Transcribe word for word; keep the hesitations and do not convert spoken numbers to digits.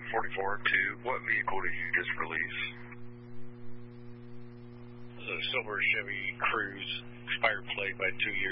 forty-four two. What vehicle did you just release? This is a silver Chevy Cruze, expired plate by two years.